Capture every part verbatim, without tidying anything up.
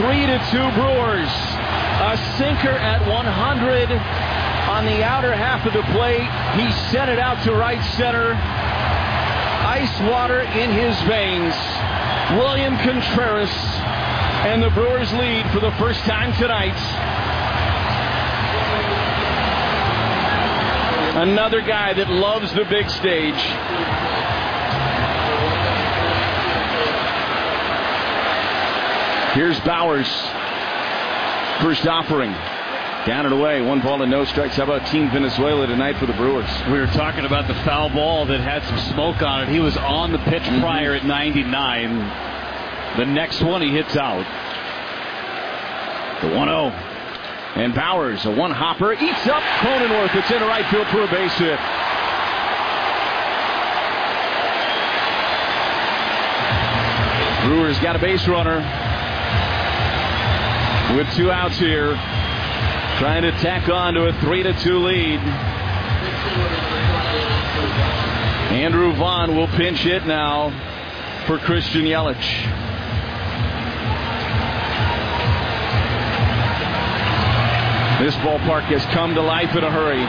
three to two Brewers. A sinker at one hundred on the outer half of the plate. He sent it out to right center. Ice water in his veins. William Contreras, and the Brewers lead for the first time tonight. Another guy that loves the big stage. Here's Bowers. First offering. Down and away. One ball and no strikes. How about Team Venezuela tonight for the Brewers? We were talking about the foul ball that had some smoke on it. He was on the pitch mm-hmm. prior at ninety-nine. The next one he hits out. The one oh. And Bowers, a one-hopper, eats up Cronenworth. It's into right field for a base hit. Brewers got a base runner with two outs here, trying to tack on to a three to two lead. Andrew Vaughn will pinch hit now for Christian Yelich. This ballpark has come to life in a hurry.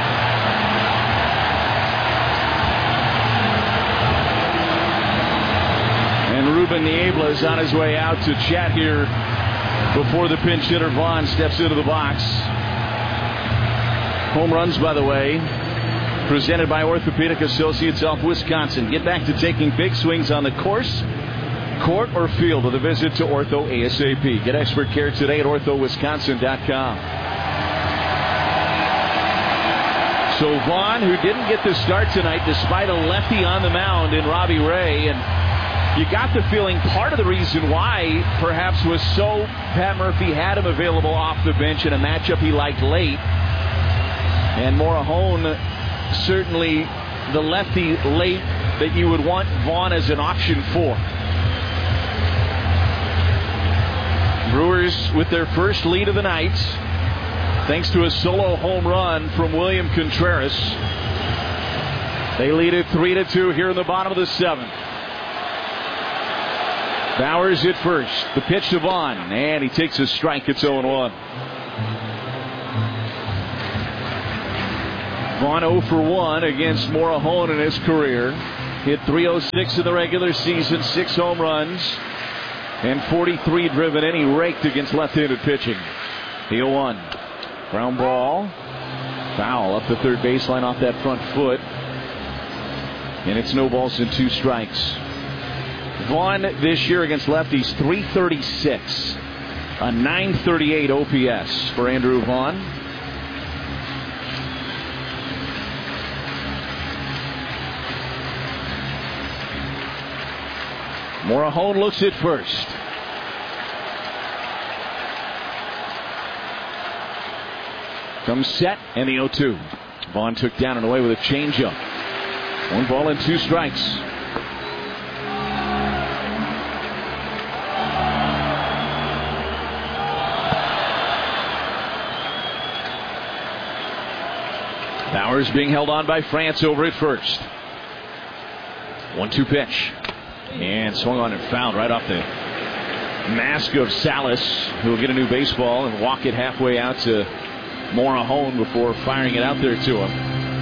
And Ruben Niebla is on his way out to chat here before the pinch hitter Vaughn steps into the box. Home runs, by the way, presented by Orthopedic Associates of Wisconsin. Get back to taking big swings on the course, court, or field with a visit to Ortho ASAP. Get expert care today at ortho wisconsin dot com. So Vaughn, who didn't get the start tonight despite a lefty on the mound in Robbie Ray, and you got the feeling part of the reason why perhaps was so Pat Murphy had him available off the bench in a matchup he liked late. And Morejon, certainly the lefty late that you would want Vaughn as an option for. Brewers with their first lead of the night, thanks to a solo home run from William Contreras. They lead it three to two here in the bottom of the seventh. Bowers at first. The pitch to Vaughn, and he takes a strike. It's oh one. Vaughn oh for one against Morejon in his career. Hit three oh six in the regular season, six home runs, and forty-three driven in. He raked against left-handed pitching. The oh one. Ground ball. Foul up the third baseline off that front foot. And it's no balls and two strikes. Vaughn this year against lefties, three thirty-six. A nine thirty-eight O P S for Andrew Vaughn. Morejon looks at first. Comes set, and the oh two. Vaughn took down and away with a changeup. One ball and two strikes. Bowers being held on by France over at first. one two pitch. And swung on and fouled right off the mask of Salas, who will get a new baseball and walk it halfway out to Morejon before firing it out there to him.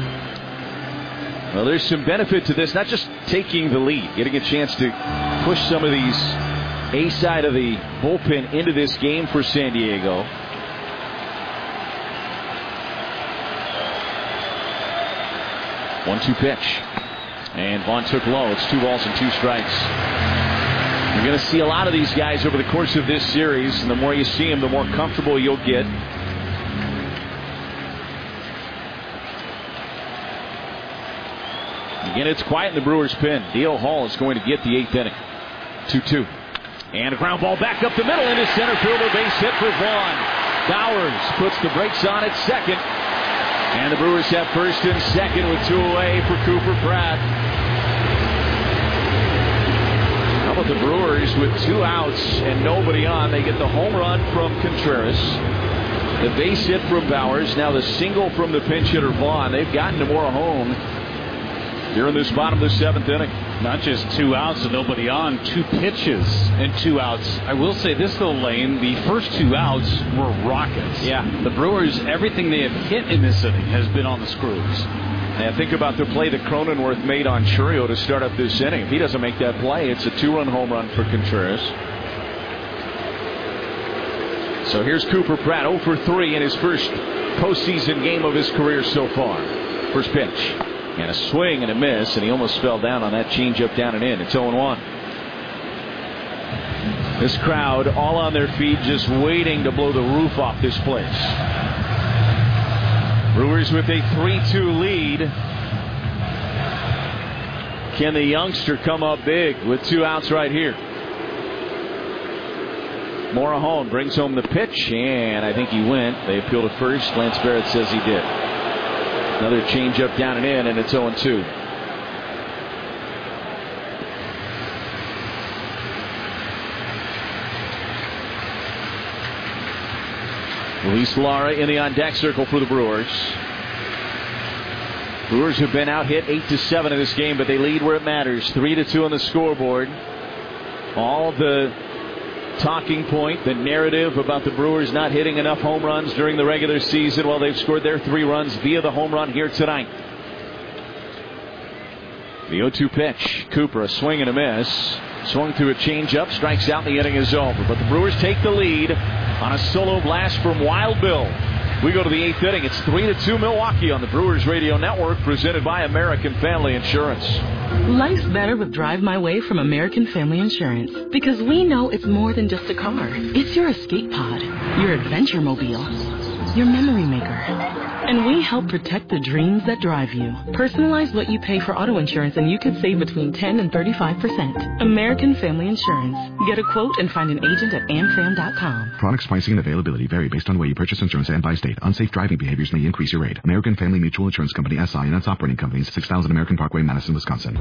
Well, there's some benefit to this, not just taking the lead, getting a chance to push some of these A side of the bullpen into this game for San Diego. one two pitch. And Vaughn took low. It's two balls and two strikes. You're going to see a lot of these guys over the course of this series, and the more you see them, the more comfortable you'll get. Again, it's quiet in the Brewers' pen. Dale Hall is going to get the eighth inning. two two. And a ground ball back up the middle into center field. A base hit for Vaughn. Bowers puts the brakes on at second. And the Brewers have first and second with two away for Cooper Pratt. How about the Brewers with two outs and nobody on? They get the home run from Contreras, the base hit from Bowers, now the single from the pinch hitter Vaughn. They've gotten to Morejon here in this bottom of the seventh inning. Not just two outs and nobody on, two pitches and two outs. I will say this, though, Lane, the first two outs were rockets. Yeah. The Brewers, everything they have hit in this inning has been on the screws. And think about the play that Cronenworth made on Chourio to start up this inning. If he doesn't make that play, it's a two-run home run for Contreras. So here's Cooper Pratt, oh for three in his first postseason game of his career so far. First pitch. And a swing and a miss, and he almost fell down on that changeup down and in. It's oh one. This crowd all on their feet just waiting to blow the roof off this place. Brewers with a three two lead. Can the youngster come up big with two outs right here? Morejon brings home the pitch, and I think he went. They appeal to first. Lance Barrett says he did. Another changeup down and in, and it's oh two. Luis Lara in the on-deck circle for the Brewers. Brewers have been out hit eight to seven in this game, but they lead where it matters. three to two on the scoreboard. All the talking point, the narrative about the Brewers not hitting enough home runs during the regular season. Well, they've scored their three runs via the home run here tonight. The oh two pitch. Cooper, a swing and a miss. Swung through a changeup, strikes out, the inning is over. But the Brewers take the lead on a solo blast from Wild Bill. We go to the eighth inning. It's three to two Milwaukee on the Brewers Radio Network, presented by American Family Insurance. Life's better with Drive My Way from American Family Insurance, because we know it's more than just a car. It's your escape pod, your adventure mobile, your memory maker. And we help protect the dreams that drive you. Personalize what you pay for auto insurance and you could save between ten and thirty-five percent. American Family Insurance. Get a quote and find an agent at am fam dot com. Products, pricing, and availability vary based on where you purchase insurance and by state. Unsafe driving behaviors may increase your rate. American Family Mutual Insurance Company, S I and its operating companies, six thousand American Parkway, Madison, Wisconsin.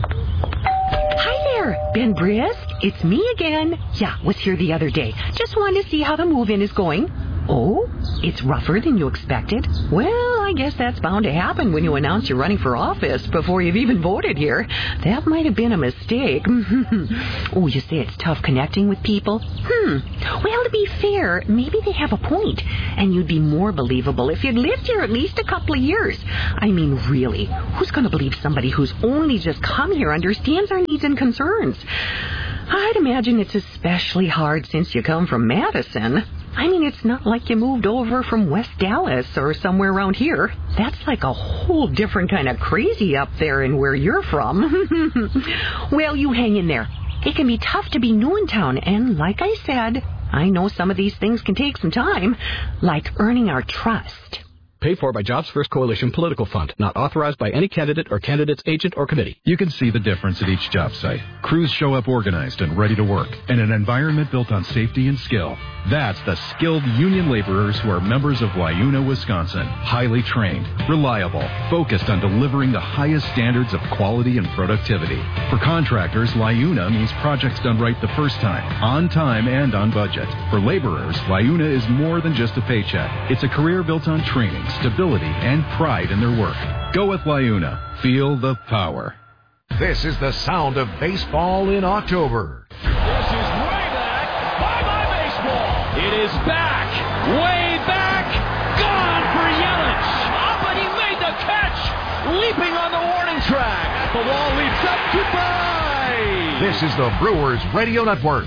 Hi there, Ben Brisk. It's me again. Yeah, was here the other day. Just wanted to see how the move-in is going. Oh, it's rougher than you expected? Well, I guess that's bound to happen when you announce you're running for office before you've even voted here. That might have been a mistake. Oh, you say it's tough connecting with people? Hmm. Well, to be fair, maybe they have a point, and you'd be more believable if you'd lived here at least a couple of years. I mean, really, who's going to believe somebody who's only just come here understands our needs and concerns? I'd imagine it's especially hard since you come from Madison. I mean, it's not like you moved over from West Dallas or somewhere around here. That's like a whole different kind of crazy up there in where you're from. Well, you hang in there. It can be tough to be new in town, and like I said, I know some of these things can take some time, like earning our trust. Paid for by Jobs First Coalition Political Fund. Not authorized by any candidate or candidate's agent or committee. You can see the difference at each job site. Crews show up organized and ready to work, in an environment built on safety and skill. That's the skilled union laborers who are members of Liuna, Wisconsin. Highly trained, reliable, focused on delivering the highest standards of quality and productivity. For contractors, Liuna means projects done right the first time, on time and on budget. For laborers, Liuna is more than just a paycheck. It's a career built on training, stability, and pride in their work. Go with Liuna. Feel the power. This is the sound of baseball in October. This is way back. Bye-bye baseball. It is back. Way back. Gone for Yelich. Up and he made the catch. Leaping on the warning track. The wall leaps up. Goodbye. This is the Brewers Radio Network.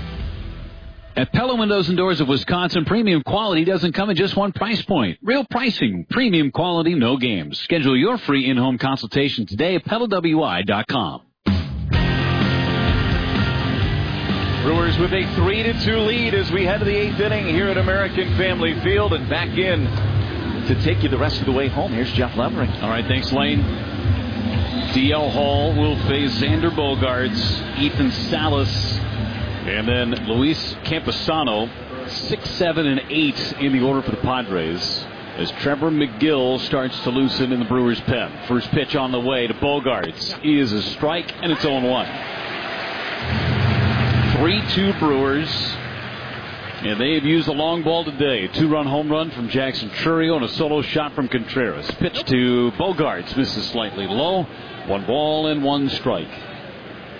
At Pella Windows and Doors of Wisconsin, premium quality doesn't come at just one price point. Real pricing, premium quality, no games. Schedule your free in-home consultation today at Pella W I dot com. Brewers with a three to two lead as we head to the eighth inning here at American Family Field, and back in to take you the rest of the way home. Here's Jeff Levering. All right, thanks, Lane. D L Hall will face Xander Bogaerts, Ethan Salas, and then Luis Campusano, six, seven, and eight in the order for the Padres, as Trevor McGill starts to loosen in the Brewers' pen. First pitch on the way to Bogaerts is a strike, and it's oh one. three two Brewers, and they have used a long ball today. Two-run home run from Jackson Chourio and a solo shot from Contreras. Pitch to Bogaerts, misses slightly low. One ball and one strike.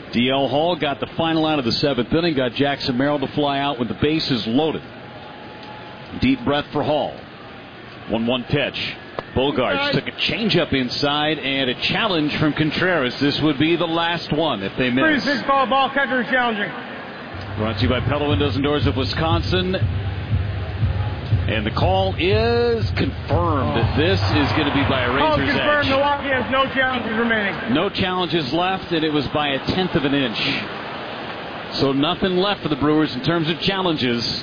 D L Hall got the final out of the seventh inning, got Jackson Merrill to fly out with the bases loaded. Deep breath for Hall. one one pitch. Bogaerts took a changeup inside and a challenge from Contreras. This would be the last one if they miss. Three six ball, ball catcher challenging. Brought to you by Pella Windows and Doors of Wisconsin. And the call is confirmed. Oh. This is going to be by a razor's edge. Call confirmed. Milwaukee has no challenges remaining. No challenges left, and it was by a tenth of an inch. So nothing left for the Brewers in terms of challenges.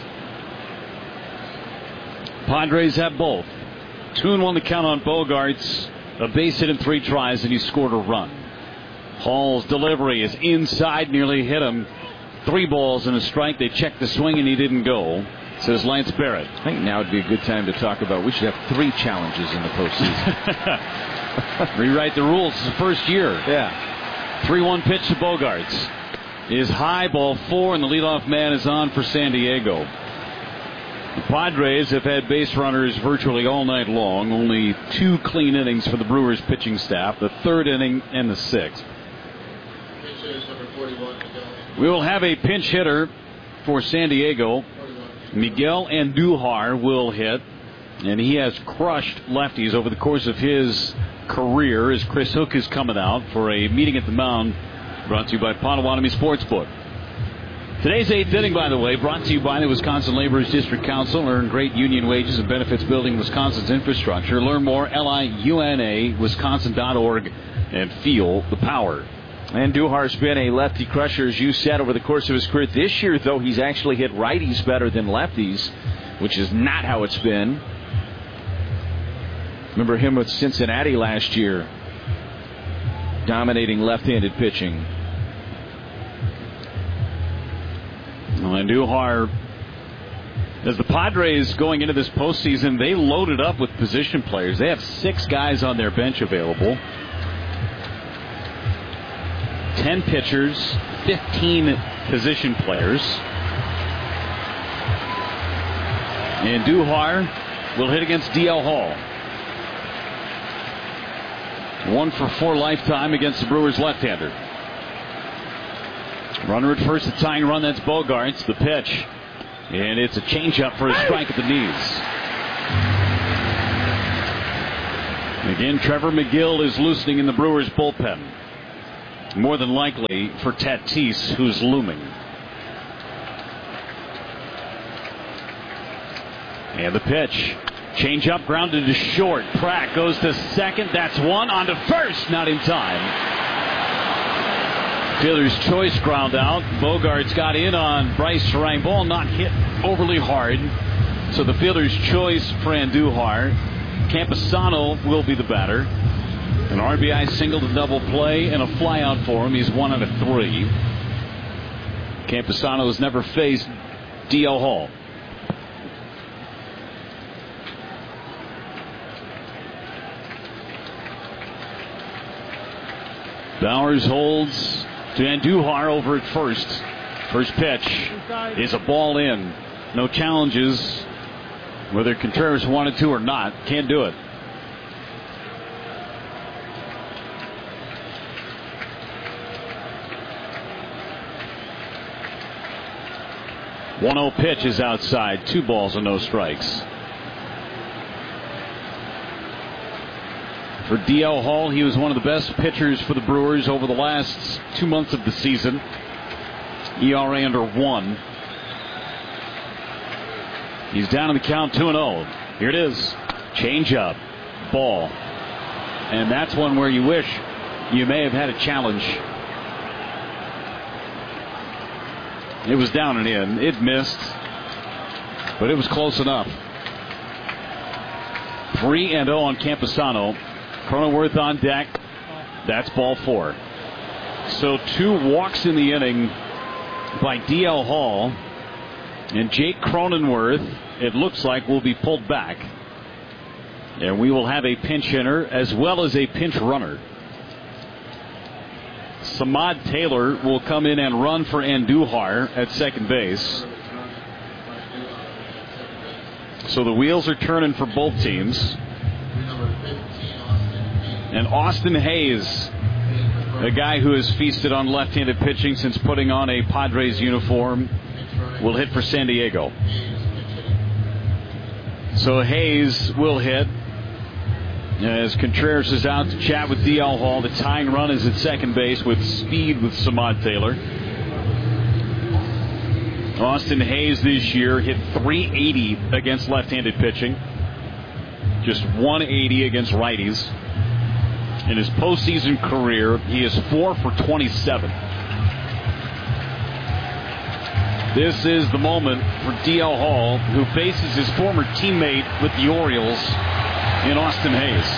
Padres have both. Two and one to count on Bogaerts. A base hit in three tries, and he scored a run. Hall's delivery is inside, nearly hit him. Three balls and a strike. They checked the swing, and he didn't go, says Lance Barrett. I think now would be a good time to talk about we should have three challenges in the postseason. Rewrite the rules. It's the first year. Yeah. three one pitch to Bogaerts. Is high, ball four, and the leadoff man is on for San Diego. The Padres have had base runners virtually all night long. Only two clean innings for the Brewers pitching staff, the third inning and the sixth. We will have a pinch hitter for San Diego. Miguel Andujar will hit, and he has crushed lefties over the course of his career as Chris Hook is coming out for a meeting at the mound brought to you by Potawatomi Sportsbook. Today's eighth inning, by the way, brought to you by the Wisconsin Laborers District Council. Earn great union wages and benefits building Wisconsin's infrastructure. Learn more, L I U N A, wisconsin dot org, and feel the power. Andujar's been a lefty crusher, as you said, over the course of his career. This year, though, he's actually hit righties better than lefties, which is not how it's been. Remember him with Cincinnati last year, dominating left-handed pitching. Andujar, as the Padres going into this postseason, they loaded up with position players. They have six guys on their bench available. Ten pitchers, fifteen position players. Andujar will hit against D L Hall. One for four lifetime against the Brewers left-hander. Runner at first, a tying run. That's Bogaerts. The pitch. And it's a changeup for a strike at the knees. Again, Trevor McGill is loosening in the Brewers bullpen. More than likely for Tatis, who's looming. And the pitch. Changeup grounded to short. Pratt goes to second. That's one. On to first. Not in time. Fielder's choice ground out. Bogaerts got in on Bryce Terang. Ball not hit overly hard. So the fielder's choice for Andujar. Campusano will be the batter. An R B I single to double play and a fly out for him. He's one out of three. Campusano has never faced D L Hall. Bowers holds to Andujar over at first. First pitch is a ball in. No challenges, whether Contreras wanted to or not. Can't do it. one oh pitch is outside. Two balls and no strikes. For D L Hall, he was one of the best pitchers for the Brewers over the last two months of the season. E R A under one. He's down in the count two and oh. Here it is. Changeup. Ball. And that's one where you wish you may have had a challenge. It was down and in. It missed. But it was close enough. three and oh on Campusano. Cronenworth on deck. That's ball four. So two walks in the inning by D L Hall. And Jake Cronenworth, it looks like, will be pulled back. And we will have a pinch hitter as well as a pinch runner. Samad Taylor will come in and run for Andujar at second base. So the wheels are turning for both teams. And Austin Hayes A guy who has feasted on left-handed pitching since putting on a Padres uniform will hit for San Diego. So Hayes will hit as Contreras is out to chat with D L Hall. The tying run is at second base with speed with Samad Taylor. Austin Hayes this year hit three eighty against left-handed pitching. Just one eighty against righties. In his postseason career, he is four for twenty-seven. This is the moment for D L Hall, who faces his former teammate with the Orioles in Austin Hayes.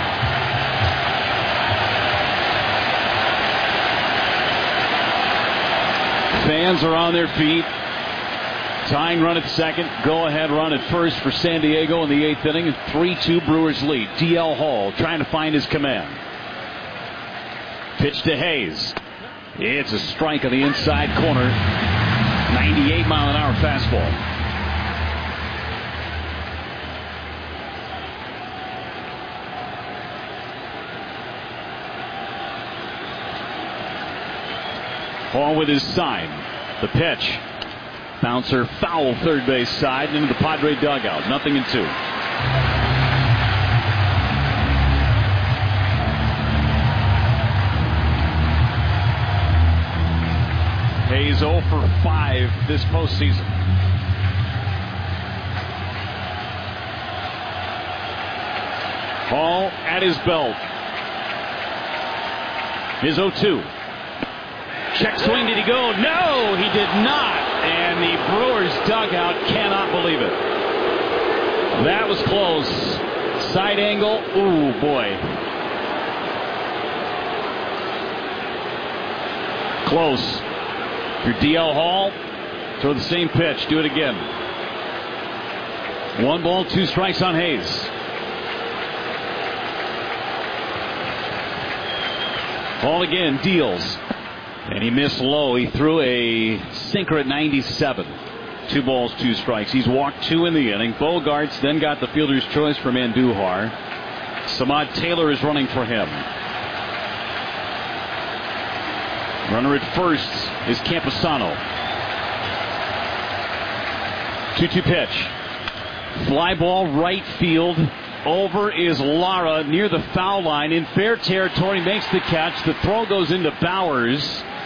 Fans are on their feet. Tying run at second. Go-ahead run at first for San Diego in the eighth inning. three two Brewers lead. D L Hall trying to find his command. Pitch to Hayes. It's a strike on the inside corner. ninety-eight mile an hour fastball. Hall with his sign. The pitch. Bouncer foul third base side into the Padre dugout. Nothing in two. Hayes oh for five this postseason. Hall at his belt. His oh two. Check swing, did he go? No, he did not. And the Brewers dugout cannot believe it. That was close. Side angle. Ooh, boy. Close. For D L Hall, throw the same pitch. Do it again. One ball, two strikes on Hayes. Hall again, deals. And he missed low. He threw a sinker at ninety-seven. Two balls, two strikes. He's walked two in the inning. Bogarts then got the fielder's choice from Andujar. Samad Taylor is running for him. Runner at first is Campusano. two two pitch. Fly ball right field. Over is Lara near the foul line. In fair territory, makes the catch. The throw goes into Bowers.